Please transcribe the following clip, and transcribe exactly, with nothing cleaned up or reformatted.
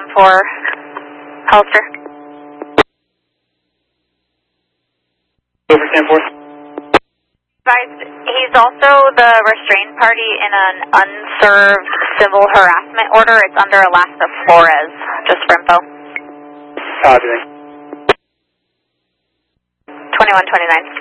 M for Hollister. Over ten four. He's also the restrained party in an unserved civil harassment order. It's under Alaska Flores, just for info. Copy. twenty-one twenty-nine.